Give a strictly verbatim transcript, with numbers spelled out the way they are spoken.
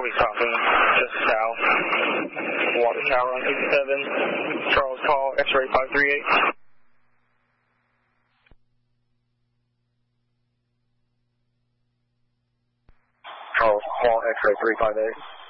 We'll be crossing just south. Water tower on eighty-seven. Charles call, X-ray five three eight. Charles call, X-ray three five eight.